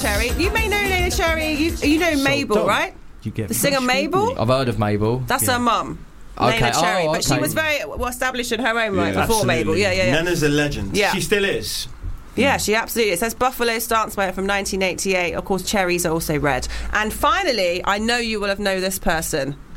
Cherry. You may know Neneh Cherry. You know Mabel, right? The singer Mabel? I've heard of Mabel. That's her mum. Okay. Neneh Cherry. Oh, But she okay. was very well established in her own right before Absolutely. Mabel. Yeah. Neneh's a legend. Yeah. She still is. Yeah, she absolutely is. That's Buffalo Stance by her from 1988. Of course, Cherries are also red. And finally, I know you will have known this person.